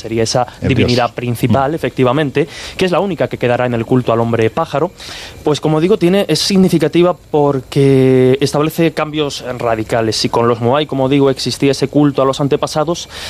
sería esa divinidad principal, efectivamente, que es la única que quedará en el culto al hombre pájaro, pues como digo, es significativa porque establece cambios radicales. Si con los Moai, como digo, existía ese culto a los antepasados,